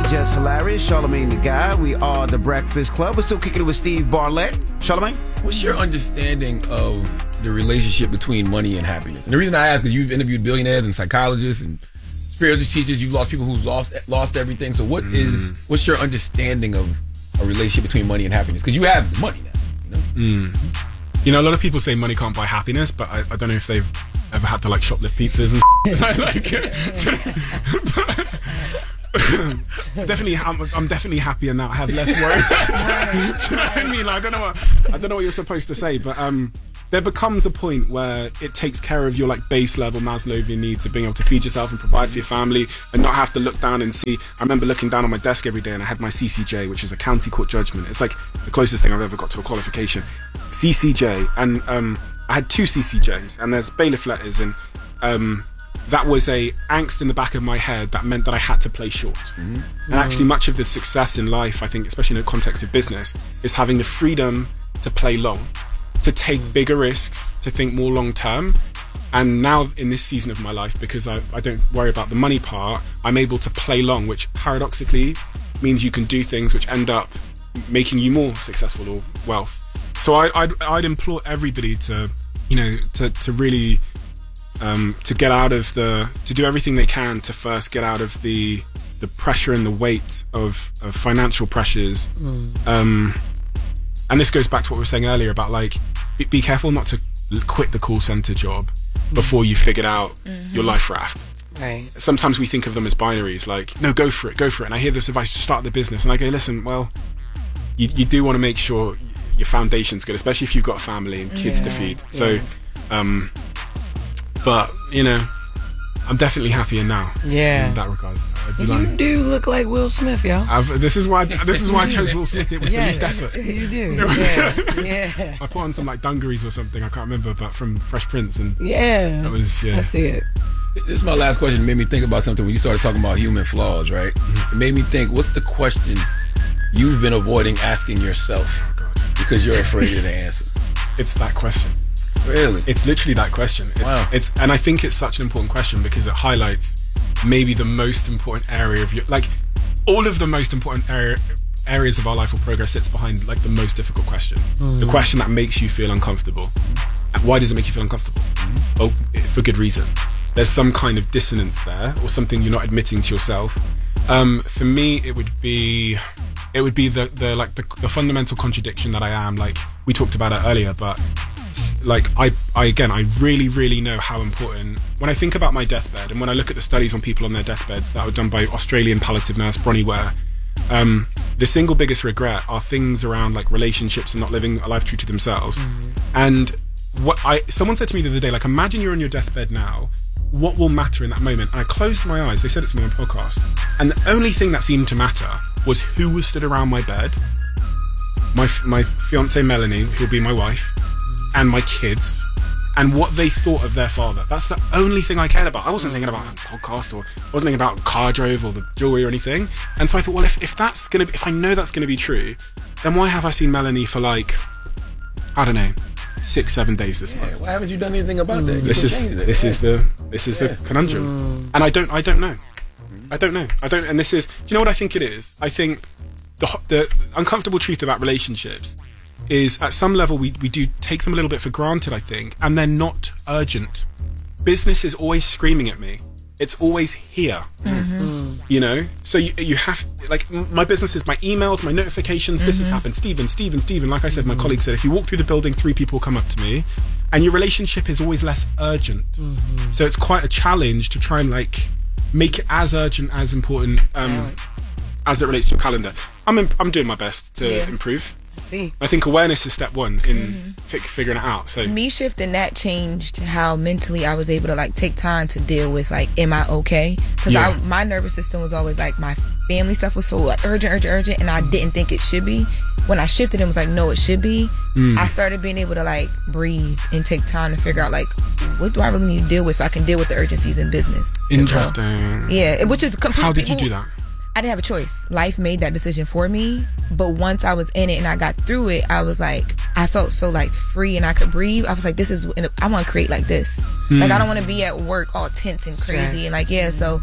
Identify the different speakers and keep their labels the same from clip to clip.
Speaker 1: Just Hilarious, Charlamagne the Guy. We are The Breakfast Club. We're still kicking it with Steve Bartlett. Charlamagne?
Speaker 2: What's your understanding of the relationship between money and happiness? And the reason I ask is you've interviewed billionaires and psychologists and spiritual teachers. You've lost people who've lost everything. So what's your understanding of a relationship between money and happiness? Because you have the money now.
Speaker 3: You know, a lot of people say money can't buy happiness, but I don't know if they've ever had to like shoplift pizzas and definitely, I'm definitely happier now. I have less worry. Do you know what I mean? Like, I don't know what you're supposed to say, but there becomes a point where it takes care of your like base level Maslowian needs of being able to feed yourself and provide for your family and not have to look down and see. I remember looking down on my desk every day and I had my CCJ, which is a county court judgment. It's like the closest thing I've ever got to a qualification. CCJ, and I had 2 CCJs, and there's bailiff letters, and that was a angst in the back of my head that meant that I had to play short. And actually much of the success in life, I think, especially in the context of business, is having the freedom to play long, to take bigger risks, to think more long term. And now in this season of my life, because I don't worry about the money part, I'm able to play long, which paradoxically means you can do things which end up making you more successful or wealth. So I'd implore everybody to, you know, to really to get out of to do everything they can to first get out of the pressure and the weight of financial pressures. And this goes back to what we were saying earlier about like be careful not to quit the call center job before you figured out your life raft.
Speaker 4: Right.
Speaker 3: Sometimes we think of them as binaries, like, no, go for it. And I hear this advice to start the business, and I go, listen, well, you do want to make sure your foundation's good, especially if you've got a family and kids to feed. So, but, you know, I'm definitely happier now in that regard.
Speaker 4: You do look like Will Smith, yo.
Speaker 3: This is why I chose Will Smith. It was the least effort.
Speaker 4: You do. Yeah.
Speaker 3: I put on some like dungarees or something, I can't remember, but from Fresh Prince, and that was
Speaker 4: I see it.
Speaker 2: This is my last question. It made me think about something when you started talking about human flaws, right? It made me think, what's the question you've been avoiding asking yourself because you're afraid of the answer?
Speaker 3: It's that question.
Speaker 2: Really?
Speaker 3: It's literally that question.
Speaker 2: Wow.
Speaker 3: And I think it's such an important question because it highlights maybe the most important area of your, like, all of the most important areas of our life or progress sits behind like the most difficult question. The question that makes you feel uncomfortable. And why does it make you feel uncomfortable? Oh, for good reason. There's some kind of dissonance there, or something you're not admitting to yourself. For me, it would be the fundamental contradiction that I am. Like we talked about it earlier, but like I really, really know how important, when I think about my deathbed and when I look at the studies on people on their deathbeds that were done by Australian palliative nurse Bronnie Ware, the single biggest regret are things around like relationships and not living a life true to themselves. And someone said to me the other day, like, imagine you're on your deathbed now, what will matter in that moment? And I closed my eyes, they said it to me on a podcast, and the only thing that seemed to matter was who was stood around my bed, my fiancée Melanie, who'll be my wife, and my kids, and what they thought of their father. That's the only thing I cared about. I wasn't thinking about a podcast, or I wasn't thinking about car drove or the jewelry or anything. And so I thought, well, if I know that's gonna be true, then why have I seen Melanie for like, I don't know, 6-7 days this month?
Speaker 2: Why haven't you done anything about that?
Speaker 3: This is the conundrum, and I don't know. And this is, do you know what I think it is? I think the uncomfortable truth about relationships is at some level we do take them a little bit for granted, I think, and they're not urgent. Business is always screaming at me. It's always here. You know? So you have, like, my businesses, my emails, my notifications, this has happened, Stephen. Like I said, my colleague said, if you walk through the building, 3 people come up to me, and your relationship is always less urgent. So it's quite a challenge to try and like make it as urgent, as important as it relates to your calendar. I'm doing my best to improve. I think awareness is step 1 in figuring it out. So
Speaker 5: me shifting that changed how mentally I was able to like take time to deal with like, am I okay? Because my nervous system was always like, my family stuff was so like urgent, and I didn't think it should be. When I shifted, it was like, no, it should be. I started being able to like breathe and take time to figure out like, what do I really need to deal with so I can deal with the urgencies in business.
Speaker 3: Interesting.
Speaker 5: Yeah, which is completely.
Speaker 3: How did you do that?
Speaker 5: I didn't have a choice. Life made that decision for me. But once I was in it and I got through it, I was like, I felt so like free and I could breathe. I was like, I want to create like this. Like, I don't want to be at work all tense and crazy. And like, so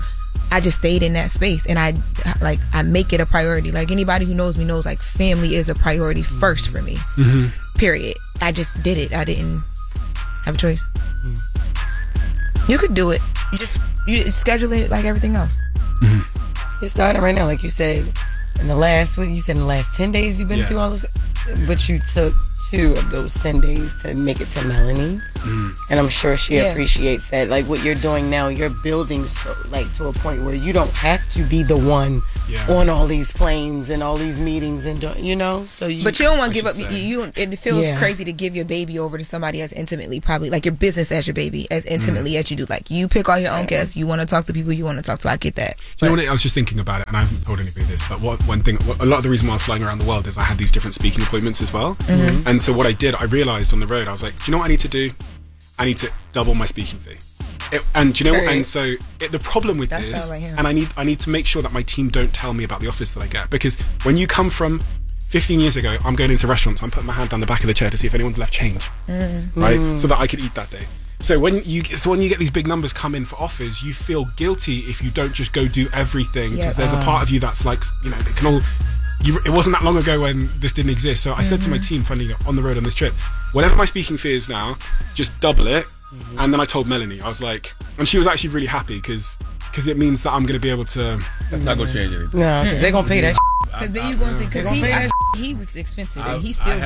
Speaker 5: I just stayed in that space, and I make it a priority. Like, anybody who knows me knows, like, family is a priority first for me. Period. I just did it. I didn't have a choice. You could do it. You schedule it like everything else.
Speaker 4: You're starting right now, like you said. In the last 10 days you've been through all those, but you took 2 of those 10 days to make it to Melanie, and I'm sure she appreciates that. Like, what you're doing now, you're building to a point where you don't have to be the one on all these planes and all these meetings, and so
Speaker 5: but you don't want to give up. It feels crazy to give your baby over to somebody as intimately, probably like your business as your baby, as intimately as you do. Like, you pick all your own guests. You want to talk to people you want to talk to. I get that.
Speaker 3: You know what? I was just thinking about it, and I haven't told anybody this, but a lot of the reason why I was flying around the world is I had these different speaking appointments as well, and so what I did, I realized on the road, I was like, do you know what I need to do? I need to double my speaking fee. And do you know what? And so the problem with this, and I need to make sure that my team don't tell me about the offers that I get, because when you come from 15 years ago, I'm going into restaurants, I'm putting my hand down the back of the chair to see if anyone's left change, right? So that I could eat that day. So when you get these big numbers come in for offers, you feel guilty if you don't just go do everything, because there's a part of you that's like, it can all. It wasn't that long ago when this didn't exist. So I said to my team, funny, on the road on this trip, whatever my speaking fee is now, just double it. And then I told Melanie, I was like, and she was actually really happy because it means that I'm going to be able to.
Speaker 2: That's not going to change anything.
Speaker 4: No, because they're going to pay that.
Speaker 5: Because then you're going to see, because he was expensive and he still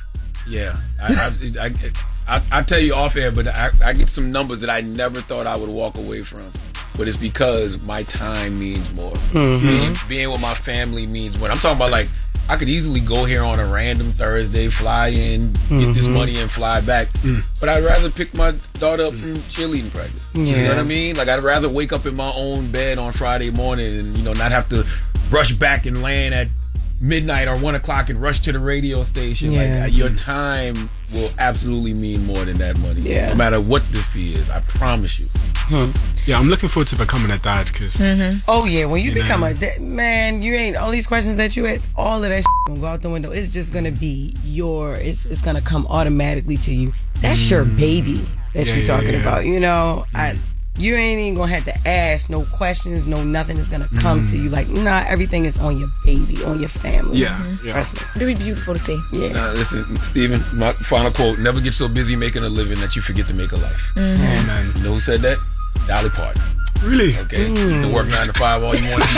Speaker 2: I tell you off air, but I get some numbers that I never thought I would walk away from. But it's because my time means more. Being with my family means more. I'm talking about, like, I could easily go here on a random Thursday, fly in, get this money, and fly back. But I'd rather pick my daughter up from cheerleading practice. You know what I mean? Like, I'd rather wake up in my own bed on Friday morning and, not have to rush back and land at midnight or 1 o'clock and rush to the radio station. Like, your time will absolutely mean more than that money. No matter what the fee is, I promise you.
Speaker 3: Yeah, I'm looking forward to becoming a dad, because
Speaker 4: oh yeah, when you become a dad, man, you ain't all these questions that you ask, all of that gonna go out the window. It's just gonna be it's gonna come automatically to you. That's your baby that you're talking about. You ain't even gonna have to ask no questions, no nothing is gonna come to you. Like, everything is on your baby, on your family. Trust me.
Speaker 5: It'll be beautiful to see.
Speaker 2: Listen, Stephen, my final quote: never get so busy making a living that you forget to make a life.
Speaker 3: Man.
Speaker 2: You know who said that? Dolly Parton.
Speaker 3: Really?
Speaker 2: Okay. You can work 9 to 5 all you want to do.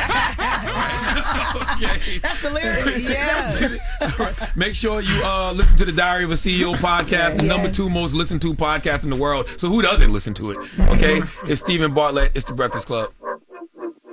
Speaker 5: Okay. That's the lyrics.
Speaker 2: All right. Make sure you listen to the Diary of a CEO podcast, the number 2 most listened to podcast in the world. So who doesn't listen to it? Okay? It's Stephen Bartlett. It's The Breakfast Club.